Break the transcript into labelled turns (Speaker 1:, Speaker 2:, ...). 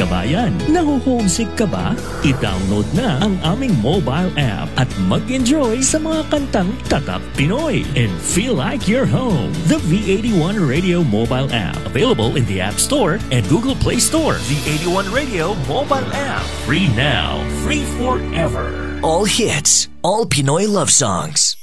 Speaker 1: kabayan. Naho-homesick ka ba? I-download na ang aming mobile app at mag-enjoy sa mga kantang Tatak Pinoy and feel like you're home. The V81 Radio mobile app, available in the App Store and Google Play Store. V81 Radio mobile app, free now, free forever.
Speaker 2: All hits, all Pinoy love songs.